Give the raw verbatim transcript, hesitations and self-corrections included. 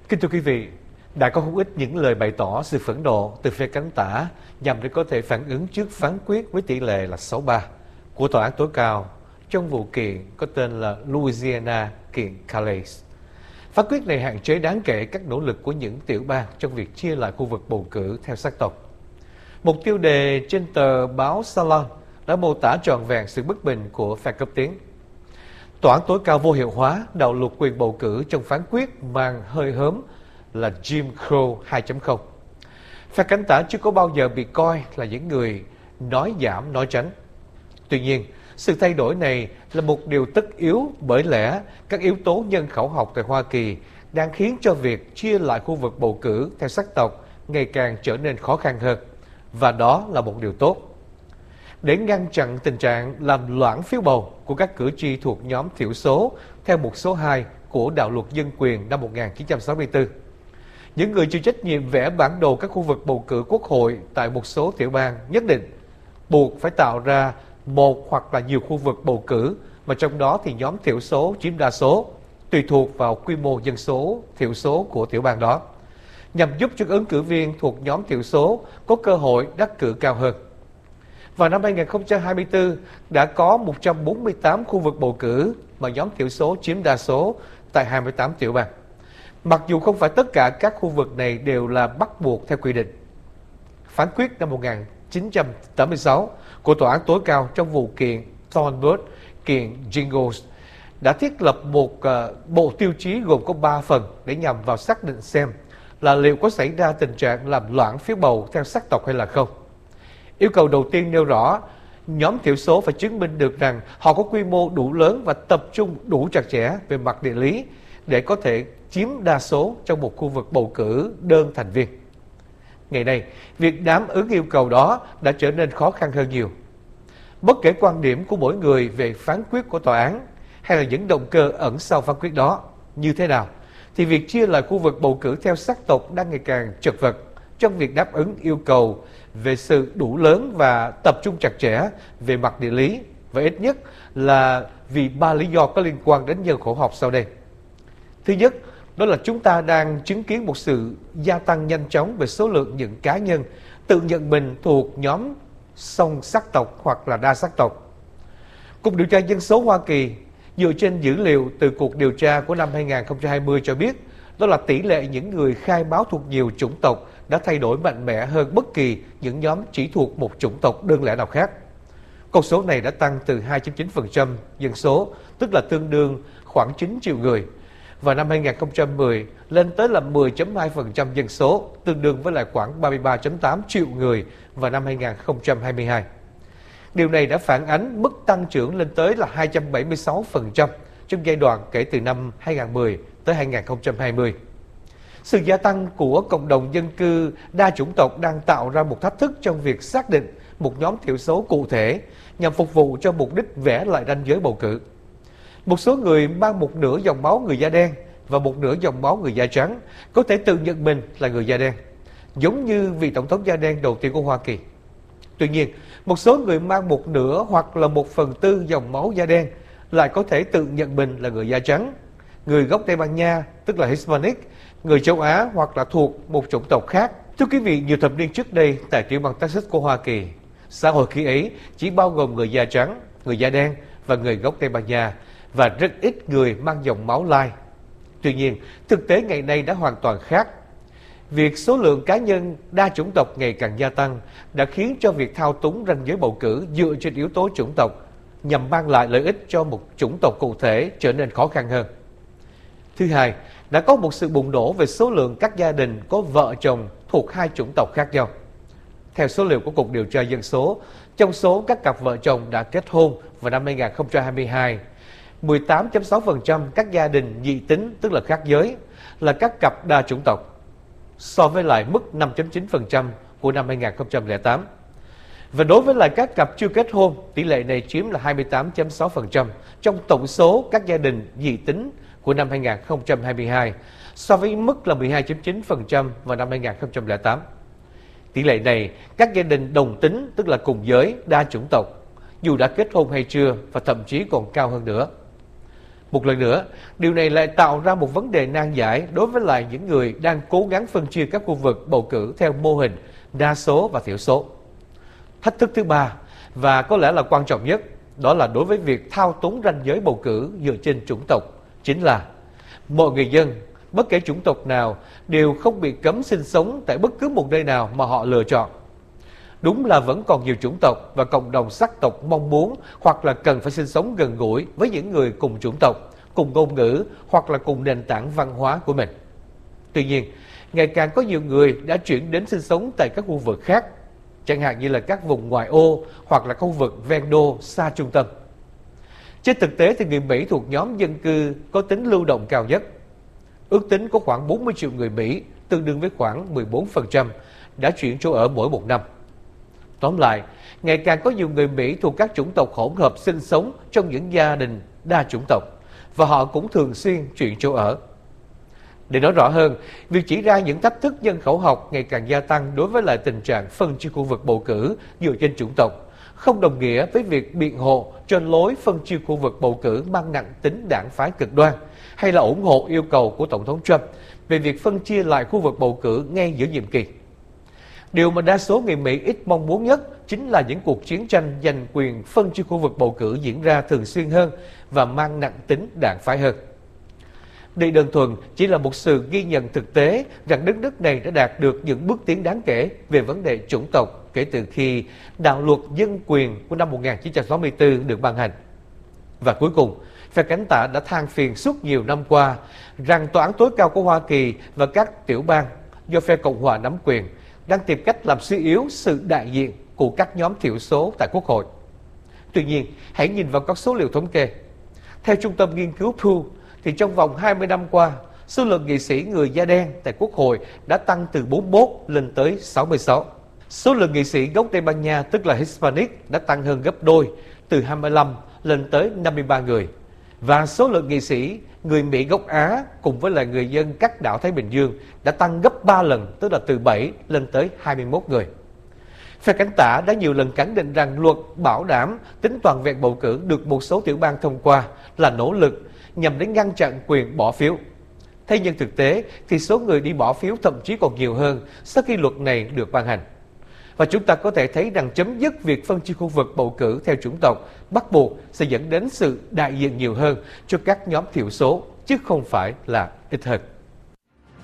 Kính thưa quý vị, đã có không ít những lời bày tỏ sự phẫn nộ từ phe cánh tả nhằm để có thể phản ứng trước phán quyết với tỷ lệ là sáu ba của tòa án tối cao trong vụ kiện có tên là Louisiana kiện Calais. Phán quyết này hạn chế đáng kể các nỗ lực của những tiểu bang trong việc chia lại khu vực bầu cử theo sắc tộc. Một tiêu đề trên tờ báo Salon đã mô tả trọn vẹn sự bất bình của phe cấp tiến. Tòa án tối cao vô hiệu hóa đạo luật quyền bầu cử trong phán quyết mang hơi hợm là Jim Crow hai chấm không. Phe cánh tả chưa có bao giờ bị coi là những người nói giảm nói tránh. Tuy nhiên, sự thay đổi này là một điều tất yếu bởi lẽ các yếu tố nhân khẩu học tại Hoa Kỳ đang khiến cho việc chia lại khu vực bầu cử theo sắc tộc ngày càng trở nên khó khăn hơn. Và đó là một điều tốt. Để ngăn chặn tình trạng làm loãng phiếu bầu của các cử tri thuộc nhóm thiểu số theo mục số hai của Đạo luật Dân quyền năm một nghìn chín trăm sáu mươi tư, những người chịu trách nhiệm vẽ bản đồ các khu vực bầu cử quốc hội tại một số tiểu bang nhất định buộc phải tạo ra một hoặc là nhiều khu vực bầu cử mà trong đó thì nhóm thiểu số chiếm đa số, tùy thuộc vào quy mô dân số thiểu số của tiểu bang đó, nhằm giúp cho ứng cử viên thuộc nhóm thiểu số có cơ hội đắc cử cao hơn. Vào năm hai nghìn không trăm hai mươi tư, đã có một trăm bốn mươi tám khu vực bầu cử mà nhóm thiểu số chiếm đa số tại hai mươi tám tiểu bang. Mặc dù không phải tất cả các khu vực này đều là bắt buộc theo quy định. Phán quyết năm một nghìn chín trăm tám mươi sáu của Tòa án tối cao trong vụ kiện Thornburg kiện Jingles đã thiết lập một uh, bộ tiêu chí gồm có ba phần để nhằm vào xác định xem là liệu có xảy ra tình trạng làm loãng phiếu bầu theo sắc tộc hay là không. Yêu cầu đầu tiên nêu rõ, nhóm thiểu số phải chứng minh được rằng họ có quy mô đủ lớn và tập trung đủ chặt chẽ về mặt địa lý để có thể chiếm đa số trong một khu vực bầu cử đơn thành viên. Ngày nay, việc đáp ứng yêu cầu đó đã trở nên khó khăn hơn nhiều. Bất kể quan điểm của mỗi người về phán quyết của tòa án hay là những động cơ ẩn sau phán quyết đó như thế nào, thì việc chia lại khu vực bầu cử theo sắc tộc đang ngày càng chật vật trong việc đáp ứng yêu cầu về sự đủ lớn và tập trung chặt chẽ về mặt địa lý, và ít nhất là vì ba lý do có liên quan đến nhân khẩu học sau đây. Thứ nhất, đó là chúng ta đang chứng kiến một sự gia tăng nhanh chóng về số lượng những cá nhân tự nhận mình thuộc nhóm song sắc tộc hoặc là đa sắc tộc. Cục điều tra dân số Hoa Kỳ dựa trên dữ liệu từ cuộc điều tra của năm hai nghìn không trăm hai mươi cho biết đó là tỷ lệ những người khai báo thuộc nhiều chủng tộc đã thay đổi mạnh mẽ hơn bất kỳ những nhóm chỉ thuộc một chủng tộc đơn lẻ nào khác. Con số này đã tăng từ hai phẩy chín phần trăm dân số, tức là tương đương khoảng chín triệu người, vào năm hai nghìn không trăm mười lên tới là mười phẩy hai phần trăm dân số, tương đương với lại khoảng ba mươi ba phẩy tám triệu người vào năm hai nghìn không trăm hai mươi hai. Điều này đã phản ánh mức tăng trưởng lên tới là hai trăm bảy mươi sáu phần trăm trong giai đoạn kể từ năm hai nghìn không trăm mười tới hai nghìn không trăm hai mươi. Sự gia tăng của cộng đồng dân cư đa chủng tộc đang tạo ra một thách thức trong việc xác định một nhóm thiểu số cụ thể nhằm phục vụ cho mục đích vẽ lại ranh giới bầu cử. Một số người mang một nửa dòng máu người da đen và một nửa dòng máu người da trắng có thể tự nhận mình là người da đen, giống như vị tổng thống da đen đầu tiên của Hoa Kỳ. Tuy nhiên, một số người mang một nửa hoặc là một phần tư dòng máu da đen lại có thể tự nhận mình là người da trắng, người gốc Tây Ban Nha, tức là Hispanic, người châu Á hoặc là thuộc một chủng tộc khác. Thưa quý vị, nhiều thập niên trước đây, tại tiểu bang Texas của Hoa Kỳ, xã hội khi ấy chỉ bao gồm người da trắng, người da đen và người gốc Tây Ban Nha, và rất ít người mang dòng máu lai. Tuy nhiên, thực tế ngày nay đã hoàn toàn khác. Việc số lượng cá nhân đa chủng tộc ngày càng gia tăng đã khiến cho việc thao túng ranh giới bầu cử dựa trên yếu tố chủng tộc nhằm mang lại lợi ích cho một chủng tộc cụ thể trở nên khó khăn hơn. Thứ hai, đã có một sự bùng nổ về số lượng các gia đình có vợ chồng thuộc hai chủng tộc khác nhau. Theo số liệu của Cục Điều tra Dân số, trong số các cặp vợ chồng đã kết hôn vào năm hai nghìn không trăm hai mươi hai, mười tám phẩy sáu phần trăm các gia đình dị tính, tức là khác giới, là các cặp đa chủng tộc, so với lại mức năm phẩy chín phần trăm của năm hai nghìn không trăm lẻ tám. Và đối với lại các cặp chưa kết hôn, tỷ lệ này chiếm là hai mươi tám phẩy sáu phần trăm trong tổng số các gia đình dị tính của năm hai nghìn không trăm hai mươi hai, so với mức là mười hai phẩy chín phần trăm vào năm hai nghìn không trăm lẻ tám. Tỷ lệ này, các gia đình đồng tính, tức là cùng giới, đa chủng tộc, dù đã kết hôn hay chưa, và thậm chí còn cao hơn nữa. Một lần nữa, điều này lại tạo ra một vấn đề nan giải đối với lại những người đang cố gắng phân chia các khu vực bầu cử theo mô hình đa số và thiểu số. Thách thức thứ ba, và có lẽ là quan trọng nhất, đó là đối với việc thao túng ranh giới bầu cử dựa trên chủng tộc, chính là mọi người dân, bất kể chủng tộc nào, đều không bị cấm sinh sống tại bất cứ một nơi nào mà họ lựa chọn. Đúng là vẫn còn nhiều chủng tộc và cộng đồng sắc tộc mong muốn hoặc là cần phải sinh sống gần gũi với những người cùng chủng tộc, cùng ngôn ngữ hoặc là cùng nền tảng văn hóa của mình. Tuy nhiên, ngày càng có nhiều người đã chuyển đến sinh sống tại các khu vực khác, chẳng hạn như là các vùng ngoại ô hoặc là khu vực ven đô xa trung tâm. Trên thực tế thì người Mỹ thuộc nhóm dân cư có tính lưu động cao nhất. Ước tính có khoảng bốn mươi triệu người Mỹ, tương đương với khoảng mười bốn phần trăm, đã chuyển chỗ ở mỗi một năm. Tóm lại, ngày càng có nhiều người Mỹ thuộc các chủng tộc hỗn hợp sinh sống trong những gia đình đa chủng tộc, và họ cũng thường xuyên chuyển chỗ ở. Để nói rõ hơn, việc chỉ ra những thách thức nhân khẩu học ngày càng gia tăng đối với lại tình trạng phân chia khu vực bầu cử dựa trên chủng tộc, không đồng nghĩa với việc biện hộ cho lối phân chia khu vực bầu cử mang nặng tính đảng phái cực đoan, hay là ủng hộ yêu cầu của Tổng thống Trump về việc phân chia lại khu vực bầu cử ngay giữa nhiệm kỳ. Điều mà đa số người Mỹ ít mong muốn nhất chính là những cuộc chiến tranh giành quyền phân chia khu vực bầu cử diễn ra thường xuyên hơn và mang nặng tính đảng phái hơn. Đây đơn thuần chỉ là một sự ghi nhận thực tế rằng đất nước này đã đạt được những bước tiến đáng kể về vấn đề chủng tộc kể từ khi đạo luật dân quyền của năm một nghìn chín trăm sáu mươi tư được ban hành. Và cuối cùng, phe cánh tả đã than phiền suốt nhiều năm qua rằng Tòa án tối cao của Hoa Kỳ và các tiểu bang do phe Cộng hòa nắm quyền đang tìm cách làm suy yếu sự đại diện của các nhóm thiểu số tại Quốc hội. Tuy nhiên, hãy nhìn vào các số liệu thống kê. Theo Trung tâm Nghiên cứu Pew, thì trong vòng hai mươi năm qua, số lượng nghị sĩ người da đen tại Quốc hội đã tăng từ bốn mươi mốt lên tới sáu mươi sáu. Số lượng nghị sĩ gốc Tây Ban Nha, tức là Hispanic, đã tăng hơn gấp đôi, từ hai mươi lăm lên tới năm mươi ba người. Và số lượng nghị sĩ người Mỹ gốc Á cùng với lại người dân các đảo Thái Bình Dương đã tăng gấp ba lần, tức là từ bảy lên tới hai mươi mốt người. Phe cánh tả đã nhiều lần khẳng định rằng luật bảo đảm tính toàn vẹn bầu cử được một số tiểu bang thông qua là nỗ lực nhằm đến ngăn chặn quyền bỏ phiếu. Thế nhưng thực tế thì số người đi bỏ phiếu thậm chí còn nhiều hơn sau khi luật này được ban hành. Và chúng ta có thể thấy rằng chấm dứt việc phân chia khu vực bầu cử theo chủng tộc bắt buộc sẽ dẫn đến sự đại diện nhiều hơn cho các nhóm thiểu số, chứ không phải là ít hơn.